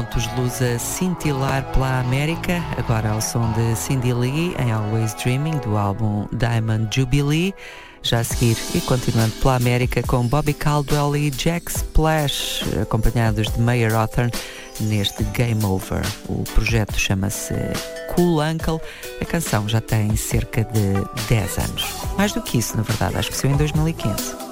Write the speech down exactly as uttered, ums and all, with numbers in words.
momentos luz a cintilar pela América, agora ao som de Cindy Lee em Always Dreaming, do álbum Diamond Jubilee. Já a seguir, e continuando pela América, com Bobby Caldwell e Jack Splash, acompanhados de Mayer Hawthorne, neste Game Over. O projeto chama-se Cool Uncle. A canção já tem cerca de dez anos. Mais do que isso, na verdade, acho que saiu em dois mil e quinze.